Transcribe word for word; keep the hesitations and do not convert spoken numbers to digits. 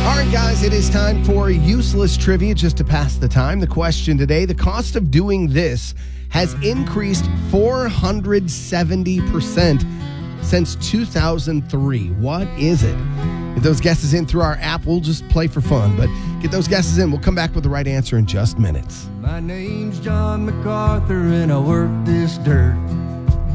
All right, guys, it is time for useless trivia just to pass the time. The question today, the cost of doing this has increased four hundred seventy percent since two thousand three. What is it? Get those guesses in through our app. We'll just play for fun, but get those guesses in. We'll come back with the right answer in just minutes. My name's John MacArthur and I work this dirt.